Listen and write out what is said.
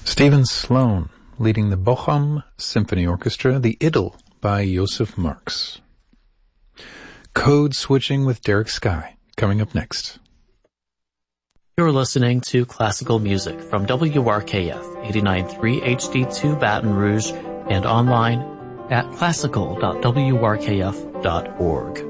Stephen Sloan leading the Bochum Symphony Orchestra, the Idyll by Joseph Marx. Code Switching with Derek Sky, coming up next. You're listening to classical music from WRKF 89.3 HD2 Baton Rouge and online at classical.wrkf.org.